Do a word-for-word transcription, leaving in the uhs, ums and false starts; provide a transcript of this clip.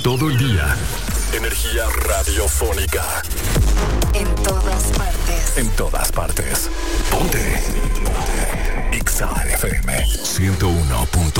todo el día. Energía radiofónica. En todas partes. En todas partes. Ponte. Ponte. X A F M ciento uno punto